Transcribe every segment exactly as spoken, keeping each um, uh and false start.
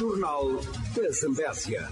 Jornal da Zambésia.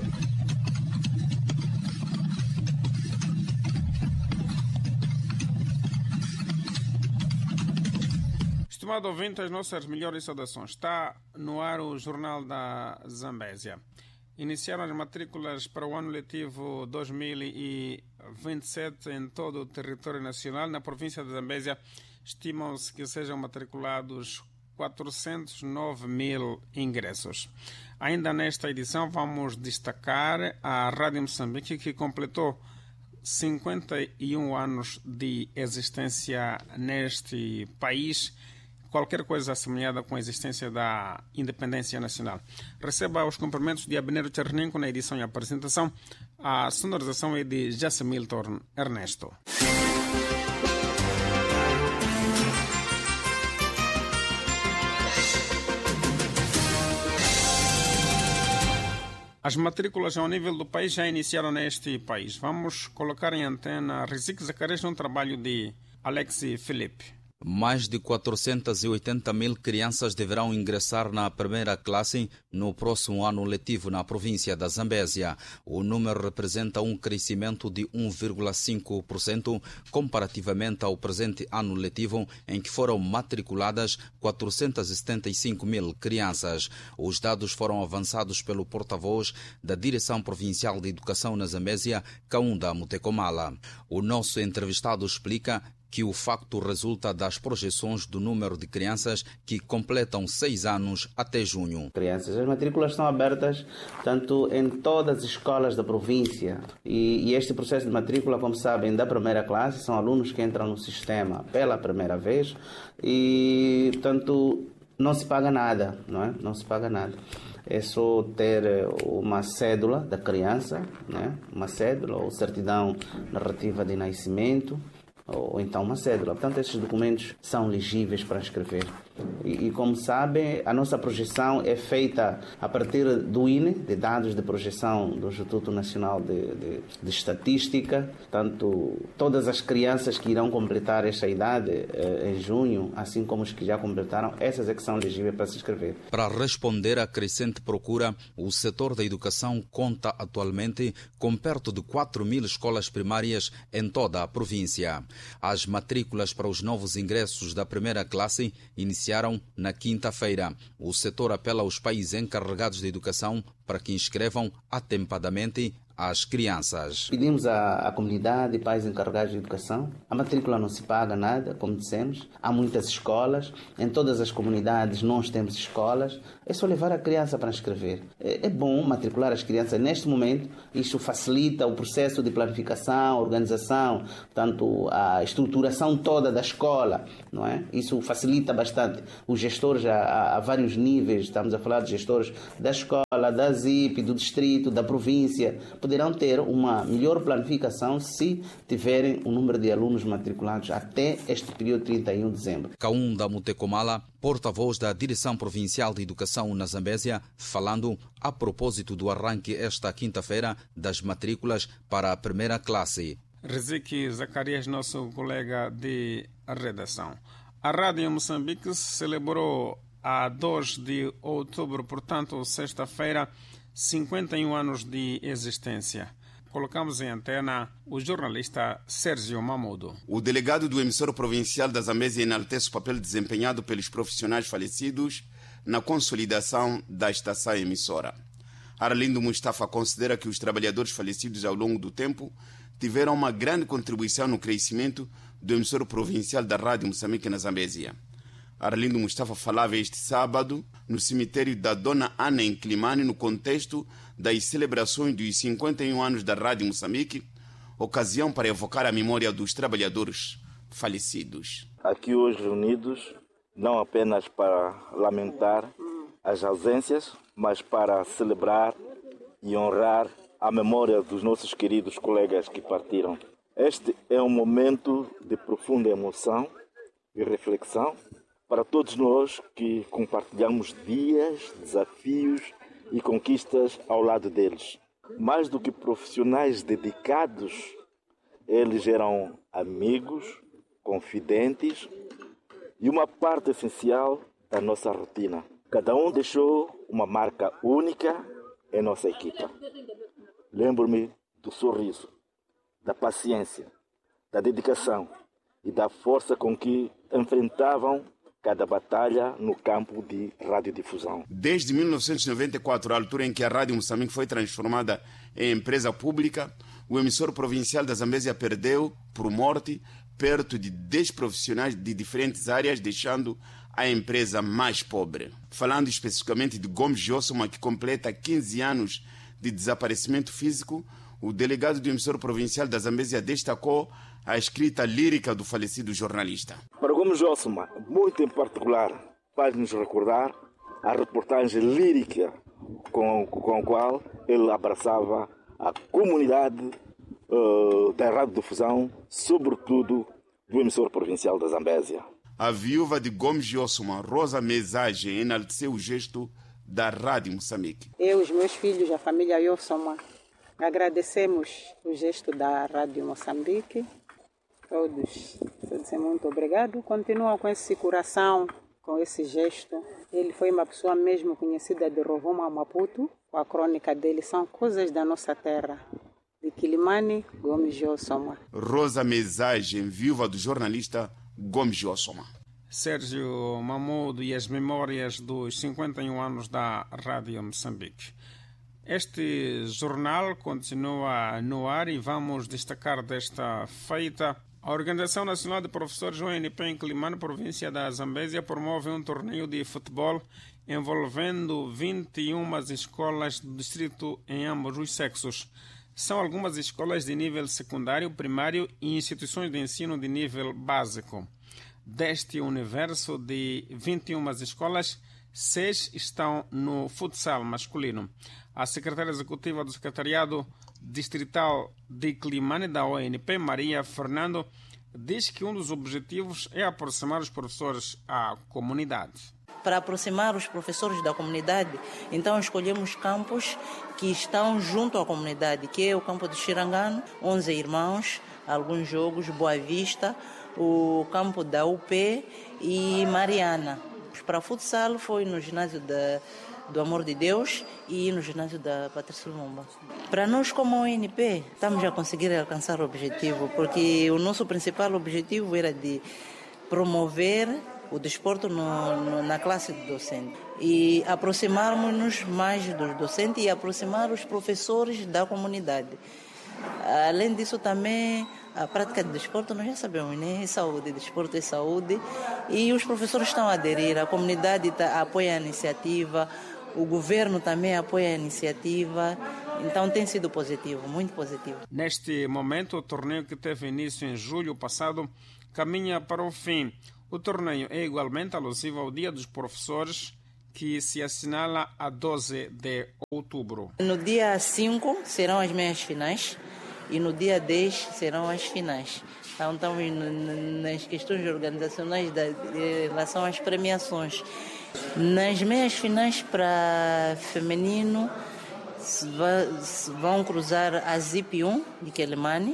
Estimado ouvinte, as nossas melhores saudações. Está no ar o Jornal da Zambésia. Iniciaram as matrículas para o ano letivo dois mil e vinte e sete em todo o território nacional. Na província de Zambésia, estimam-se que sejam matriculados quatrocentos e nove mil ingressos. Ainda nesta edição vamos destacar a Rádio Moçambique, que completou cinquenta e um anos de existência neste país, qualquer coisa assemelhada com a existência da independência nacional. Receba os cumprimentos de Abneiro Cherninco na edição e apresentação. A sonorização é de Jasmilton Ernesto. As matrículas ao nível do país já iniciaram neste país. Vamos colocar em antena Rizik Zacarias num trabalho de Alexi Felipe. Mais de quatrocentos e oitenta mil crianças deverão ingressar na primeira classe no próximo ano letivo na província da Zambésia. O número representa um crescimento de um vírgula cinco por cento comparativamente ao presente ano letivo, em que foram matriculadas quatrocentos e setenta e cinco mil crianças. Os dados foram avançados pelo porta-voz da Direção Provincial de Educação na Zambésia, Kaunda Mutekomala. O nosso entrevistado explica que o facto resulta das projeções do número de crianças que completam seis anos até junho. Crianças, as matrículas estão abertas tanto em todas as escolas da província e, e este processo de matrícula, como sabem, da primeira classe, são alunos que entram no sistema pela primeira vez e, portanto, não se paga nada, não é? Não se paga nada. É só ter uma cédula da criança, né? Uma cédula ou certidão narrativa de nascimento, ou então uma cédula. Portanto, esses documentos são legíveis para inscrever. E, e como sabem, a nossa projeção é feita a partir do I N E, de dados de projeção do Instituto Nacional de, de, de Estatística. Portanto, todas as crianças que irão completar esta idade eh, em junho, assim como os que já completaram, essas é que são legíveis para se inscrever. Para responder à crescente procura, o setor da educação conta atualmente com perto de quatro mil escolas primárias em toda a província. As matrículas para os novos ingressos da primeira classe iniciaram na quinta-feira. O setor apela aos pais encarregados de educação para que inscrevam atempadamente as crianças. Pedimos à, à comunidade e pais encarregados de educação. A matrícula não se paga nada, como dissemos. Há muitas escolas. Em todas as comunidades nós temos escolas. É só levar a criança para inscrever. É, é bom matricular as crianças neste momento. Isso facilita o processo de planificação, organização, portanto, a estruturação toda da escola, não é? Isso facilita bastante. Os gestores a, a vários níveis, estamos a falar de gestores da escola, da Z I P, do distrito, da província, poderão ter uma melhor planificação se tiverem o número de alunos matriculados até este período trinta e um de dezembro. Kaunda Mutekomala, porta-voz da Direção Provincial de Educação na Zambésia, falando a propósito do arranque esta quinta-feira das matrículas para a primeira classe. Rizik Zacarias, nosso colega de redação. A Rádio Moçambique celebrou a dois de outubro, portanto, sexta-feira, cinquenta e um anos de existência. Colocamos em antena o jornalista Sérgio Mamudo. O delegado do emissor provincial da Zambésia enaltece o papel desempenhado pelos profissionais falecidos na consolidação da estação emissora. Arlindo Mustafa considera que os trabalhadores falecidos ao longo do tempo tiveram uma grande contribuição no crescimento do emissor provincial da Rádio Moçambique na Zambésia. Arlindo Mustafa falava este sábado no cemitério da Dona Ana em Climane, no contexto das celebrações dos cinquenta e um anos da Rádio Moçambique, ocasião para evocar a memória dos trabalhadores falecidos. Aqui hoje reunidos, não apenas para lamentar as ausências, mas para celebrar e honrar a memória dos nossos queridos colegas que partiram. Este é um momento de profunda emoção e reflexão para todos nós que compartilhamos dias, desafios e conquistas ao lado deles. Mais do que profissionais dedicados, eles eram amigos, confidentes e uma parte essencial da nossa rotina. Cada um deixou uma marca única em nossa equipa. Lembro-me do sorriso, da paciência, da dedicação e da força com que enfrentavam cada batalha no campo de radiodifusão. Desde mil novecentos e noventa e quatro, a altura em que a Rádio Moçambique foi transformada em empresa pública, o emissor provincial da Zambésia perdeu, por morte, perto de dez profissionais de diferentes áreas, deixando a empresa mais pobre. Falando especificamente de Gomes Jossoma, que completa quinze anos de desaparecimento físico, o delegado do emissor provincial da Zambésia destacou a escrita lírica do falecido jornalista. Para Gomes Jossoma, muito em particular, faz-nos recordar a reportagem lírica com, com a qual ele abraçava a comunidade uh, da radiodifusão, sobretudo do emissor provincial da Zambésia. A viúva de Gomes Jossoma, Rosa Mesage, enalteceu o gesto da Rádio Moçambique. Eu, os meus filhos, a família Jossoma, agradecemos o gesto da Rádio Moçambique. Todos, todos muito obrigado. Continuam com esse coração, com esse gesto. Ele foi uma pessoa mesmo conhecida de Rovuma, Maputo. A crônica dele são coisas da nossa terra. De Quilimane, Gomes Jossoma. Rosa Mesage, viúva do jornalista Gomes Jossoma. Sérgio Mamudo e as memórias dos cinquenta e um anos da Rádio Moçambique. Este jornal continua no ar e vamos destacar desta feita. A Organização Nacional de Professores O N P em Quilimane, província da Zambésia, promove um torneio de futebol envolvendo vinte e uma escolas do distrito em ambos os sexos. São algumas escolas de nível secundário, primário e instituições de ensino de nível básico. Deste universo de vinte e uma escolas, seis estão no futsal masculino. A secretária executiva do Secretariado Distrital de Quilimane da O N P, Maria Fernando, diz que um dos objetivos é aproximar os professores à comunidade. Para aproximar os professores da comunidade, então escolhemos campos que estão junto à comunidade, que é o campo de Xirangano, onze Irmãos, alguns jogos, Boa Vista, o campo da U P e Mariana. Para futsal foi no ginásio da, do Amor de Deus e no ginásio da Patrícia Lumumba. Para nós como O N P, estamos a conseguir alcançar o objetivo, porque o nosso principal objetivo era de promover o desporto no, no, na classe de docente e aproximarmos-nos mais dos docentes e aproximar os professores da comunidade. Além disso, também a prática de desporto, nós já sabemos, né? É saúde, desporto é saúde, e os professores estão a aderir, a comunidade tá, apoia a iniciativa, o governo também apoia a iniciativa, então tem sido positivo, muito positivo. Neste momento, o torneio que teve início em julho passado caminha para o fim. O torneio é igualmente alusivo ao Dia dos Professores, que se assinala a doze de outubro. No dia cinco serão as meias finais e no dia dez serão as finais. Então estamos nas questões organizacionais da, em relação às premiações. Nas meias finais para feminino vão cruzar a Z I P um de Quilimane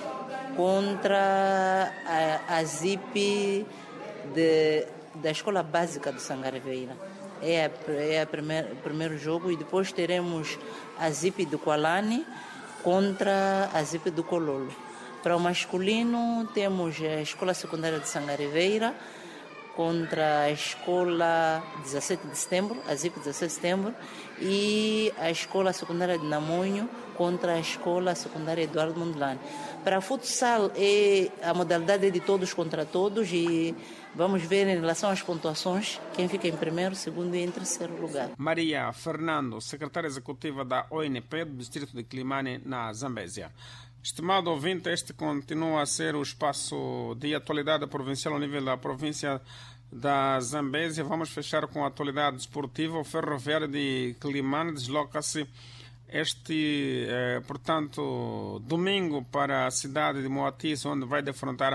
contra a, a Z I P de, da Escola Básica de Sangareveira. É, a, é a primeir, o primeiro jogo e depois teremos a Z I P do Qualane contra a Z I P do Cololo. Para o masculino temos a Escola Secundária de Sangareveira contra a Escola dezessete de Setembro, a Z I P dezessete de Setembro, e a Escola Secundária de Namunho contra a Escola Secundária Eduardo Mondlane. Para futsal, é, a modalidade é de todos contra todos e vamos ver em relação às pontuações quem fica em primeiro, segundo e em terceiro lugar. Maria Fernando, secretária executiva da O N P do distrito de Quilimane, na Zambésia. Estimado ouvinte, este continua a ser o espaço de atualidade provincial ao nível da província da Zambésia. Vamos fechar com a atualidade esportiva. O Ferroviário de Quilimane desloca-se este, eh, portanto, domingo para a cidade de Moatize, onde vai defrontar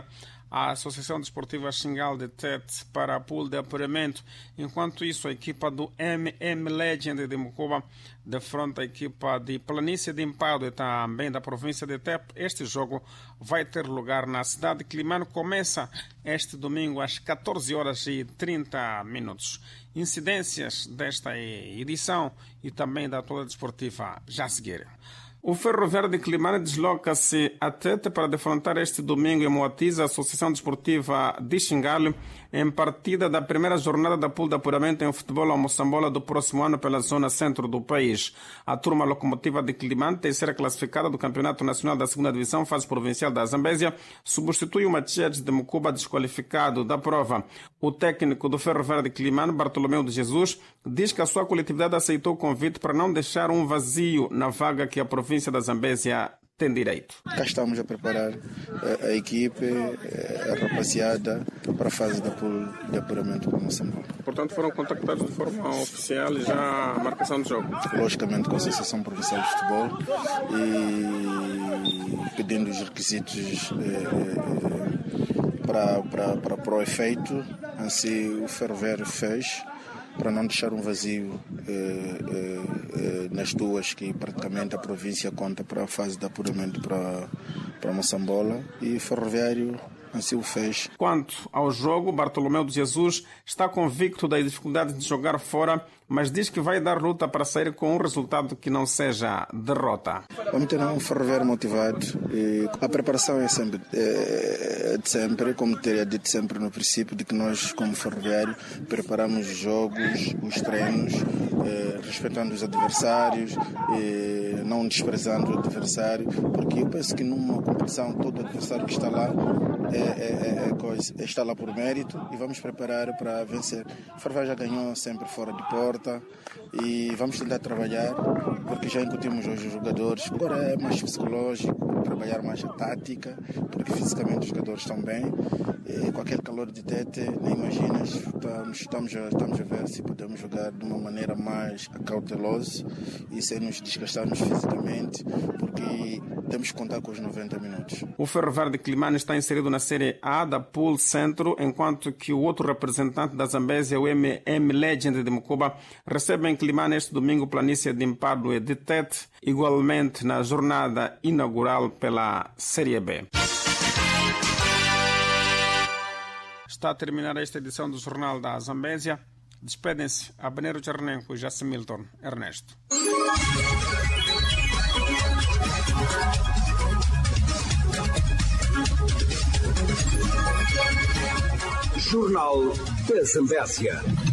a Associação Desportiva Xingal de Tete para a pool de apuramento. Enquanto isso, a equipa do M M Legend de Mucuba defronta a equipa de Planície de Impado e também da província de Tete. Este jogo vai ter lugar na cidade de Climane. Começa este domingo às catorze horas e trinta minutos. Incidências desta edição e também da atualidade desportiva já seguiram. O Ferroviário de Climane desloca-se a Tete para defrontar este domingo em Moatiz a Associação Desportiva de Xingal em partida da primeira jornada da pool de apuramento em futebol ao Moçambola do próximo ano pela zona centro do país. A turma locomotiva de Climane, terceira classificada do Campeonato Nacional da segunda Divisão, fase provincial da Zambésia, substitui o Matias de Mucuba desqualificado da prova. O técnico do Ferroviário de Climane, Bartolomeu de Jesus, diz que a sua coletividade aceitou o convite para não deixar um vazio na vaga que a província da Zambésia tem direito. Cá estamos a preparar a, a equipe, a rapaziada, para a fase da pool de apuramento para o Moçambola. Portanto, foram contactados de forma oficial e já a marcação do jogo? Logicamente com a Associação Provincial de Futebol e pedindo os requisitos eh, para, para, para, para o efeito. Assim o Ferroviário fez, para não deixar um vazio eh, eh, nas duas que praticamente a província conta para a fase de apuramento para, para Moçambola, e o Ferroviário assim o fez. Quanto ao jogo, Bartolomeu de Jesus está convicto da dificuldade de jogar fora, mas diz que vai dar luta para sair com um resultado que não seja derrota. Vamos ter um Ferroviário motivado. E a preparação é sempre é, de sempre, como teria dito sempre no princípio, de que nós, como Ferroviário, preparamos os jogos, os treinos, é, respeitando os adversários, é, não desprezando o adversário, porque eu penso que numa competição todo adversário que está lá é, é, é, coisa, está lá por mérito, e vamos preparar para vencer. O Ferroviário já ganhou sempre fora de porta, e vamos tentar trabalhar, porque já incutimos hoje os jogadores. Agora é mais psicológico, trabalhar mais a tática, porque fisicamente os jogadores estão bem. E com aquele calor de Tete, nem imaginas, estamos, estamos, a, estamos a ver se podemos jogar de uma maneira mais cautelosa e sem nos desgastarmos fisicamente, porque temos que contar com os noventa minutos. O Ferroviário de Climane está inserido na Série A da Pool Centro, enquanto que o outro representante da Zambésia, o M M Legend de Mucuba, recebe em Climane este domingo Planície de Impado e de Tete, igualmente na jornada inaugural pela Série B. Está a terminar esta edição do Jornal da Zambésia. Despedem-se Abneiro Charnenco e Jace Milton Ernesto. Jornal da Zambésia.